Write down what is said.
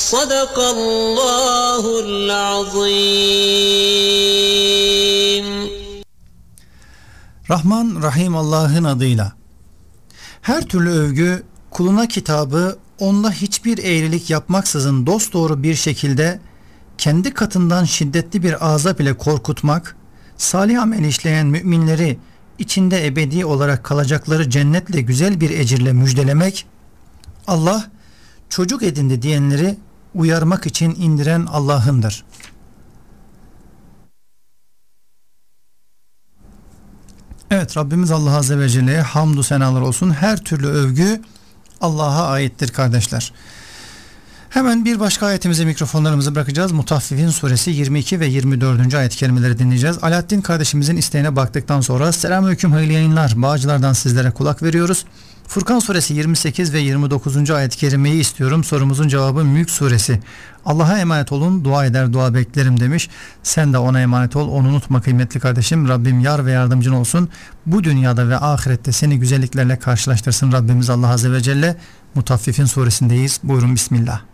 Sadakallahul azim. Rahman Rahim Allah'ın adıyla. Her türlü övgü, kuluna kitabı onunla hiçbir eğrilik yapmaksızın dosdoğru bir şekilde kendi katından şiddetli bir azap ile korkutmak, salih amel işleyen müminleri içinde ebedi olarak kalacakları cennetle güzel bir ecirle müjdelemek, Allah çocuk edindi diyenleri uyarmak için indiren Allah'ındır. Evet, Rabbimiz Allah Azze ve Celle'ye hamdü senalar olsun. Her türlü övgü Allah'a aittir kardeşler. Hemen bir başka ayetimize mikrofonlarımızı bırakacağız. Mutaffifin suresi 22 ve 24. ayet-i kerimeleri dinleyeceğiz. Alaaddin kardeşimizin isteğine baktıktan sonra selamünaleyküm, hayırlı yayınlar. Bağcılar'dan sizlere kulak veriyoruz. Furkan suresi 28 ve 29. ayet-i kerimeyi istiyorum. Sorumuzun cevabı Mülk suresi. Allah'a emanet olun, dua eder dua beklerim demiş. Sen de ona emanet ol, onu unutma kıymetli kardeşim. Rabbim yar ve yardımcın olsun. Bu dünyada ve ahirette seni güzelliklerle karşılaştırsın Rabbimiz Allah Azze ve Celle. Mutaffifin suresindeyiz. Buyurun bismillah.